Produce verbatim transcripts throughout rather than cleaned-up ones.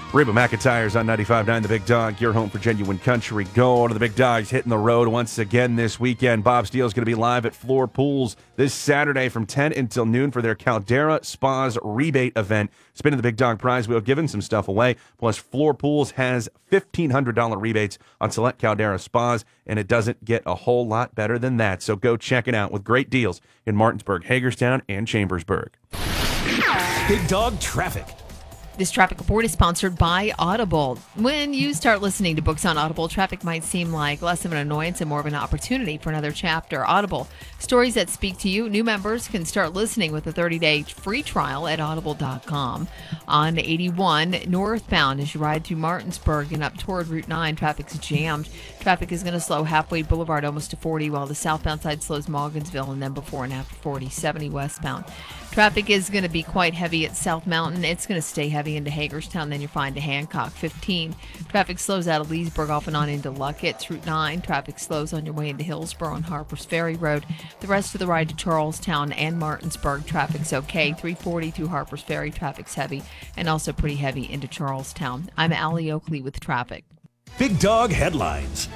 Reba McIntyre's on ninety-five point nine The Big Dog, your home for genuine country gold. The Big Dog's hitting the road once again this weekend. Bob Steele's going to be live at Floor Pools this Saturday from ten until noon for their Caldera Spas rebate event. Spinning the Big Dog prize wheel, giving some stuff away. Plus, Floor Pools has fifteen hundred dollars rebates on select Caldera Spas, and it doesn't get a whole lot better than that. So go check it out with great deals in Martinsburg, Hagerstown, and Chambersburg. Big Dog Traffic. This traffic report is sponsored by Audible. When you start listening to books on Audible, traffic might seem like less of an annoyance and more of an opportunity for another chapter. Audible, stories that speak to you. New members can start listening with a thirty-day free trial at audible dot com. On eighty-one, northbound, as you ride through Martinsburg and up toward Route nine, traffic's jammed. Traffic is going to slow halfway Boulevard almost to forty, while the southbound side slows Morgansville and then before and after forty, seventy westbound. Traffic is going to be quite heavy at South Mountain. It's going to stay heavy into Hagerstown, then you're fine to Hancock. fifteen. Traffic slows out of Leesburg off and on into Luckett. It's Route nine. Traffic slows on your way into Hillsborough on Harpers Ferry Road. The rest of the ride to Charlestown and Martinsburg, traffic's okay. three forty through Harpers Ferry, traffic's heavy, and also pretty heavy into Charlestown. I'm Allie Oakley with traffic. Big Dog Headlines.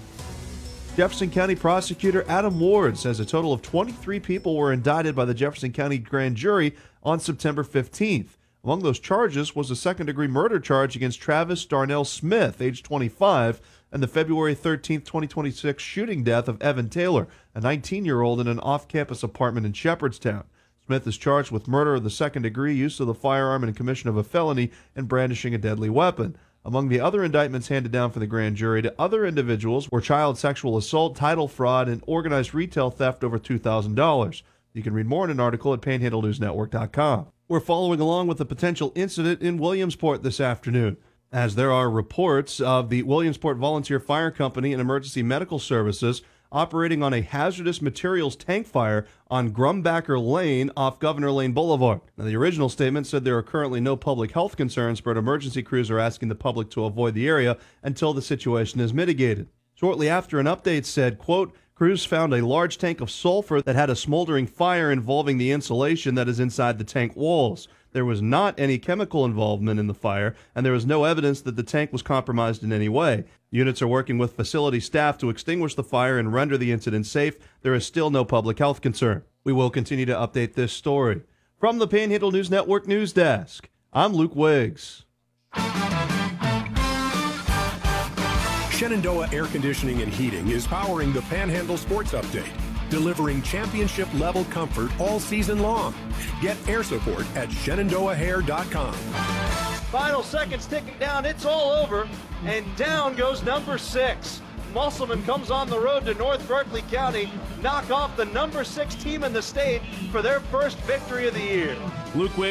Jefferson County Prosecutor Adam Ward says a total of twenty-three people were indicted by the Jefferson County Grand Jury on September fifteenth. Among those charges was a second-degree murder charge against Travis Darnell Smith, age twenty-five, and the February thirteenth, twenty twenty-six shooting death of Evan Taylor, a nineteen-year-old in an off-campus apartment in Shepherdstown. Smith is charged with murder of the second degree, use of the firearm in commission of a felony, and brandishing a deadly weapon. Among the other indictments handed down for the grand jury to other individuals were child sexual assault, title fraud, and organized retail theft over two thousand dollars. You can read more in an article at panhandle news network dot com. We're following along with a potential incident in Williamsport this afternoon, as there are reports of the Williamsport Volunteer Fire Company and Emergency Medical Services operating on a hazardous materials tank fire on Grumbacker Lane off Governor Lane Boulevard. Now, the original statement said there are currently no public health concerns, but emergency crews are asking the public to avoid the area until the situation is mitigated. Shortly after, an update said, quote, crews found a large tank of sulfur that had a smoldering fire involving the insulation that is inside the tank walls. There was not any chemical involvement in the fire, and there was no evidence that the tank was compromised in any way. Units are working with facility staff to extinguish the fire and render the incident safe. There is still no public health concern. We will continue to update this story. From the Panhandle News Network News Desk, I'm Luke Wiggs. Shenandoah Air Conditioning and Heating is powering the Panhandle Sports Update, delivering championship-level comfort all season long. Get air support at shenandoah hair dot com. Final seconds ticking down. It's all over. And down goes number six. Musselman comes on the road to North Berkeley County, knock off the number six team in the state for their first victory of the year. Luke Wade